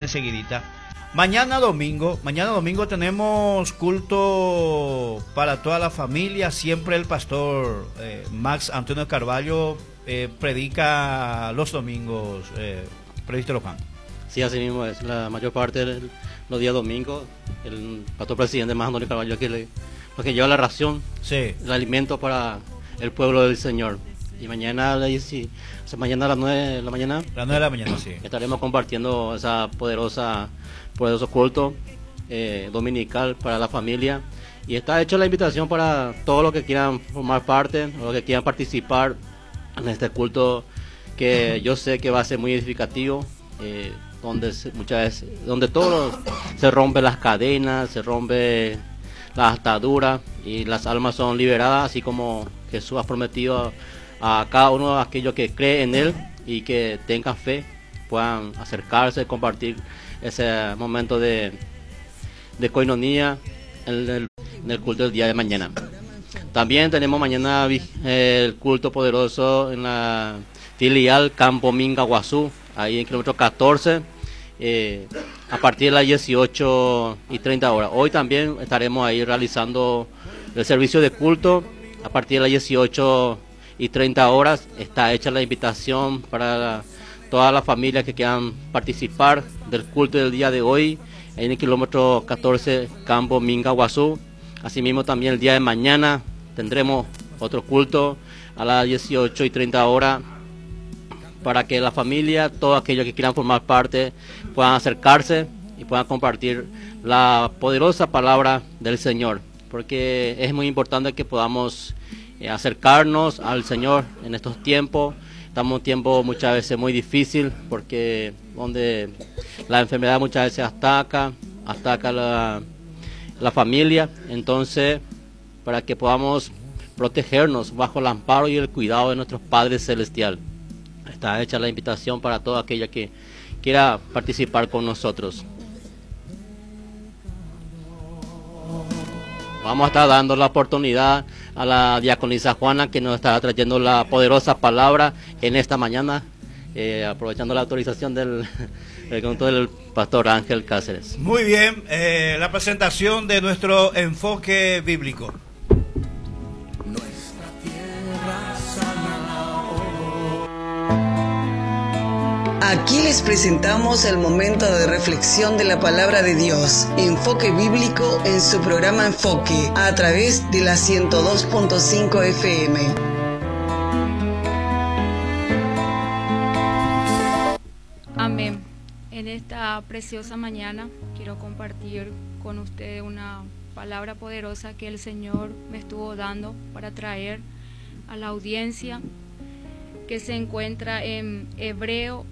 enseguidita. Mañana domingo tenemos culto para toda la familia. Siempre el pastor Max Antonio Carvalho predica los domingos, Presbítero Juan. Sí, así mismo es. La mayor parte de los días domingos, el pastor presidente Max Antonio Carvalho es lo que lleva la ración, sí, el alimento para el pueblo del Señor. Y mañana, mañana a las 9 de la mañana, sí, estaremos compartiendo esa poderoso culto dominical para la familia. Y está hecha la invitación para todos los que quieran formar parte, o los que quieran participar en este culto, que yo sé que va a ser muy edificativo, donde todos se rompen las cadenas, se rompe las ataduras y las almas son liberadas, así como Jesús ha prometido a cada uno de aquellos que cree en Él y que tengan fe, puedan acercarse, compartir ese momento de coinonía en el culto del día de mañana. También tenemos mañana el culto poderoso en la filial Campo Minga Guazú, ahí en kilómetro 14, a partir de las 18:30 horas. Hoy también estaremos ahí realizando el servicio de culto a partir de las 18:30 horas. Está hecha la invitación para todas las familias que quieran participar del culto del día de hoy en el kilómetro 14 Campo Minga Guazú. Asimismo también el día de mañana tendremos otro culto a las 18:30 horas para que la familia, todos aquellos que quieran formar parte, puedan acercarse y puedan compartir la poderosa palabra del Señor, porque es muy importante que podamos acercarnos al Señor en estos tiempos. Estamos en un tiempo muchas veces muy difícil, porque donde la enfermedad muchas veces ataca la familia. Entonces, para que podamos protegernos bajo el amparo y el cuidado de nuestro Padre Celestial, está hecha la invitación para toda aquella que quiera participar con nosotros. Vamos a estar dando la oportunidad a la diaconisa Juana, que nos estará trayendo la poderosa palabra en esta mañana, aprovechando la autorización del pastor Ángel Cáceres. Muy bien, la presentación de nuestro enfoque bíblico. Aquí les presentamos el momento de reflexión de la palabra de Dios, enfoque bíblico en su programa Enfoque, a través de la 102.5 FM. Amén. En esta preciosa mañana quiero compartir con ustedes una palabra poderosa que el Señor me estuvo dando para traer a la audiencia, que se encuentra en Hebreo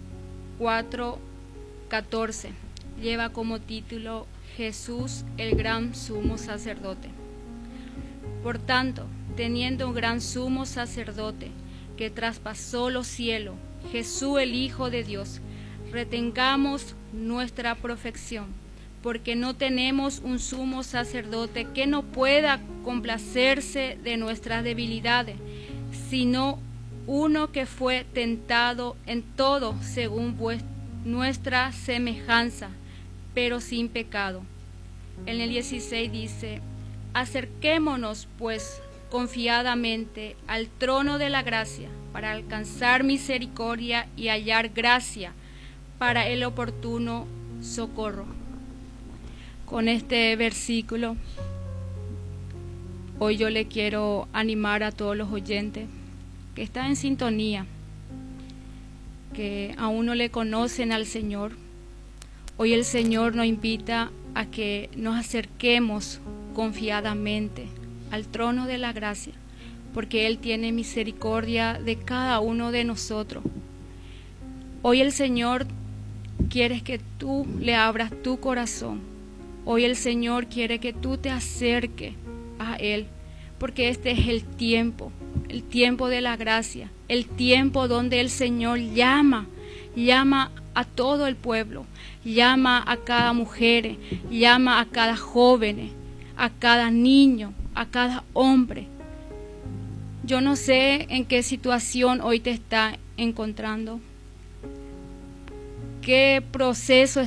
4:14, lleva como título Jesús el gran sumo sacerdote. Por tanto, teniendo un gran sumo sacerdote que traspasó los cielos, Jesús el Hijo de Dios, retengamos nuestra profesión, porque no tenemos un sumo sacerdote que no pueda complacerse de nuestras debilidades, sino uno que fue tentado en todo según nuestra semejanza, pero sin pecado. En el 16 dice: acerquémonos pues confiadamente al trono de la gracia, para alcanzar misericordia y hallar gracia para el oportuno socorro. Con este versículo, hoy yo le quiero animar a todos los oyentes que están en sintonía, que aún no le conocen al Señor. Hoy el Señor nos invita a que nos acerquemos confiadamente al trono de la gracia, porque Él tiene misericordia de cada uno de nosotros. Hoy el Señor quiere que tú le abras tu corazón. Hoy el Señor quiere que tú te acerques a Él, porque este es el tiempo de la gracia, el tiempo donde el Señor llama a todo el pueblo, llama a cada mujer, llama a cada joven, a cada niño, a cada hombre. Yo no sé en qué situación hoy te está encontrando, qué proceso